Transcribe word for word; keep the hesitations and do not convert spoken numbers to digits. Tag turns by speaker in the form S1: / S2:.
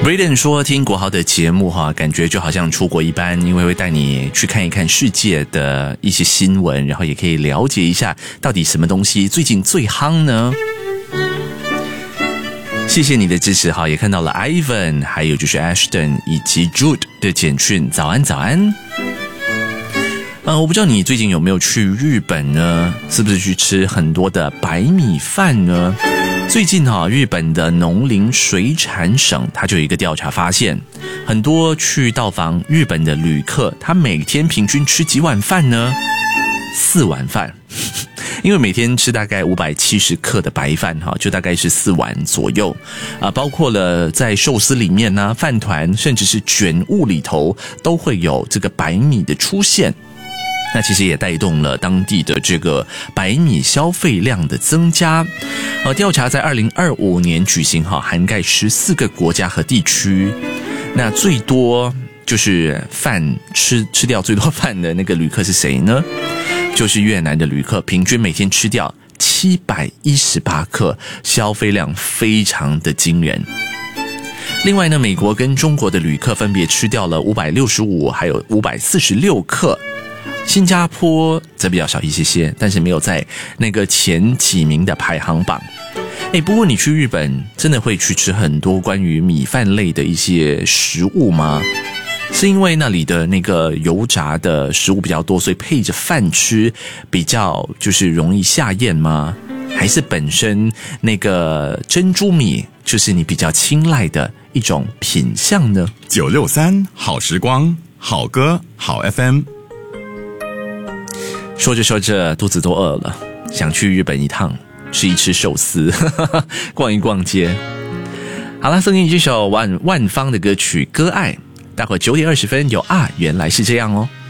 S1: Braden 说听国豪的节目哈，感觉就好像出国一般，因为会带你去看一看世界的一些新闻，然后也可以了解一下到底什么东西最近最夯呢？谢谢你的支持哈，也看到了 Ivan， 还有就是 Ashton 以及 Jude 的简讯，早安早安。呃，我不知道你最近有没有去日本呢？是不是去吃很多的白米饭呢？最近哈、啊，日本的农林水产省它就有一个调查发现，很多去到访日本的旅客，他每天平均吃几碗饭呢？四碗饭。因为每天吃大概五百七十克的白饭哈，就大概是四碗左右啊，包括了在寿司里面呢、饭团甚至是卷物里头都会有这个白米的出现。那其实也带动了当地的这个白米消费量的增加。呃，调查在二零二五年举行哈，涵盖十四个国家和地区。那最多就是饭吃吃掉最多饭的那个旅客是谁呢？就是越南的旅客，平均每天吃掉七百一十八克，消费量非常的惊人。另外呢，美国跟中国的旅客分别吃掉了五百六十五还有五百四十六克。新加坡则比较少一些些，但是没有在那个前几名的排行榜。诶，不过你去日本真的会去吃很多关于米饭类的一些食物吗？是因为那里的那个油炸的食物比较多，所以配着饭吃比较就是容易下咽吗？还是本身那个珍珠米就是你比较青睐的一种品相呢？
S2: 九六三好时光，好歌好 F M。
S1: 说着说着肚子都饿了，想去日本一趟，吃一吃寿司，逛一逛街。好了，送给你这首万万芳的歌曲《歌爱》。待会九点二十分有啊，原来是这样哦。